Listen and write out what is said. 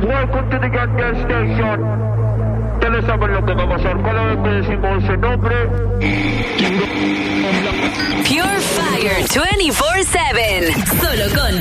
Welcome to the Gas Station. Ustedes saben lo que va a pasar cada vez que decimos ese nombre. Pure Fire 24/7. Solo con